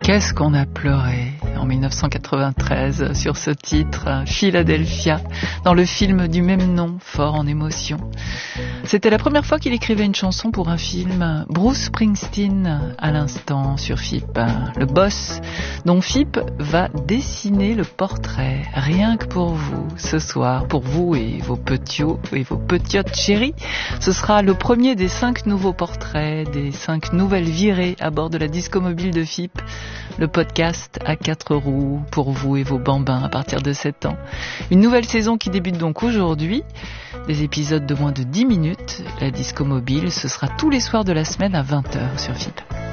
Qu'est-ce qu'on a pleuré en 1993 sur ce titre, Philadelphia, dans le film du même nom, fort en émotion. C'était la première fois qu'il écrivait une chanson pour un film. Bruce Springsteen, à l'instant, sur FIP. Le boss dont FIP va dessiner le portrait, rien que pour vous, ce soir, pour vous et vos petiots et vos petiotes chéries. Ce sera le premier des 5 nouveaux portraits, des 5 nouvelles virées à bord de la disco mobile de FIP. Le podcast à 4 roues pour vous et vos bambins à partir de 7 ans. Une nouvelle saison qui débute donc aujourd'hui. Des épisodes de moins de 10 minutes. La disco mobile, ce sera tous les soirs de la semaine à 20h sur FIP.